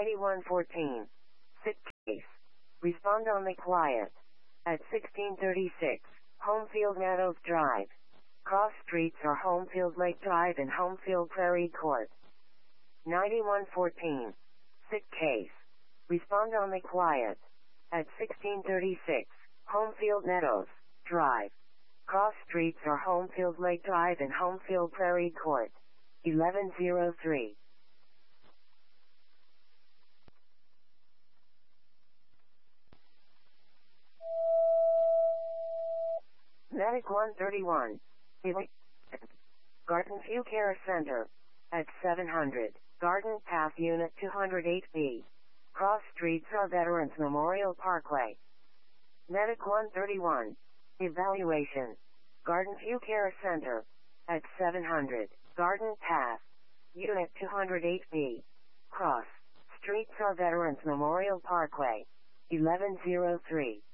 9114. Sit case. Respond only quiet. At 1636, Homefield Meadows Drive. Cross streets are Homefield Lake Drive and Homefield Prairie Court. 9114. Sit case. Respond only quiet. At 1636, Homefield Meadows Drive. Cross streets are Homefield Lake Drive and Homefield Prairie Court. 1103. Medic 131. Garden View Care Center. At 700, Garden Path Unit 208B. Cross streets are Veterans Memorial Parkway. Medic 131. Evaluation. Garden View Care Center. At 700, Garden Path. Unit 208B. Cross streets are Veterans Memorial Parkway. 1103.